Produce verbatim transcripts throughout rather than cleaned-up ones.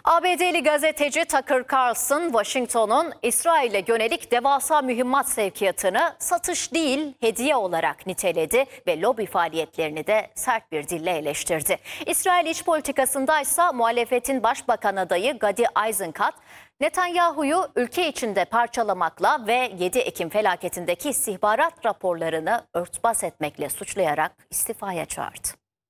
A B D'li gazeteci Tucker Carlson, Washington'un İsrail'e yönelik devasa mühimmat sevkiyatını satış değil hediye olarak niteledi ve lobi faaliyetlerini de sert bir dille eleştirdi. İsrail iç politikasındaysa muhalefetin başbakan adayı Gadi Eisenkot, Netanyahu'yu ülke içinde parçalamakla ve yedi Ekim felaketindeki istihbarat raporlarını örtbas etmekle suçlayarak istifaya çağırdı.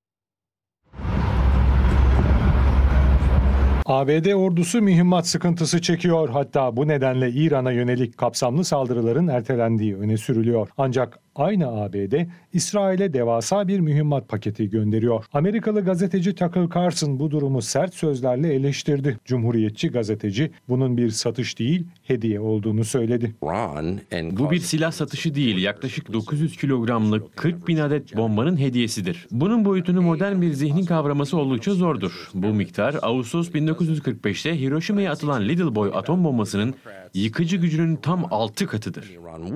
A B D ordusu mühimmat sıkıntısı çekiyor. Hatta bu nedenle İran'a yönelik kapsamlı saldırıların ertelendiği öne sürülüyor. Ancak aynı A B D, İsrail'e devasa bir mühimmat paketi gönderiyor. Amerikalı gazeteci Tucker Carlson bu durumu sert sözlerle eleştirdi. Cumhuriyetçi gazeteci bunun bir satış değil, hediye olduğunu söyledi. Bu bir silah satışı değil, yaklaşık dokuz yüz kilogramlık kırk bin adet bombanın hediyesidir. Bunun boyutunu modern bir zihnin kavraması oldukça zordur. Bu miktar Ağustos bin dokuz yüz kırk beşte Hiroşima'ya atılan Little Boy atom bombasının yıkıcı gücünün tam altı katıdır.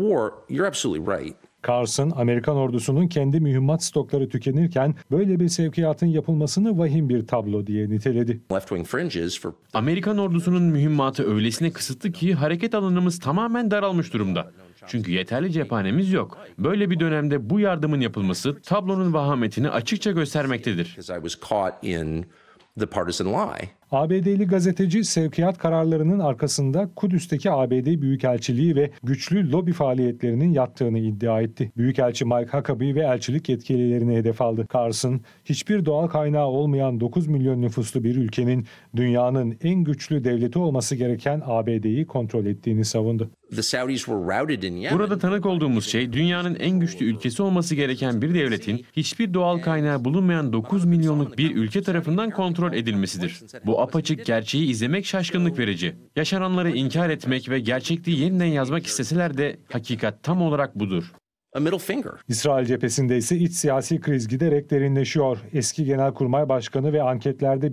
Carlson, Amerikan ordusunun kendi mühimmat stokları tükenirken böyle bir sevkiyatın yapılmasını vahim bir tablo diye niteledi. Amerikan ordusunun mühimmatı öylesine kısıtlı ki hareket alanımız tamamen daralmış durumda. Çünkü yeterli cephanemiz yok. Böyle bir dönemde bu yardımın yapılması tablonun vahametini açıkça göstermektedir. A B D'li gazeteci sevkiyat kararlarının arkasında Kudüs'teki A B D Büyükelçiliği ve güçlü lobi faaliyetlerinin yattığını iddia etti. Büyükelçi Mike Huckabee ve elçilik yetkililerini hedef aldı. Carlson, hiçbir doğal kaynağı olmayan dokuz milyon nüfuslu bir ülkenin dünyanın en güçlü devleti olması gereken A B D'yi kontrol ettiğini savundu. Burada tanık olduğumuz şey dünyanın en güçlü ülkesi olması gereken bir devletin hiçbir doğal kaynağı bulunmayan dokuz milyonluk bir ülke tarafından kontrol edilmesidir. Bu apaçık gerçeği izlemek şaşkınlık verici. Yaşananları inkar etmek ve gerçekliği yeniden yazmak isteseler de hakikat tam olarak budur. İsrail cephesinde ise iç siyasi kriz giderek derinleşiyor. Eski Genelkurmay Başkanı ve anketlerde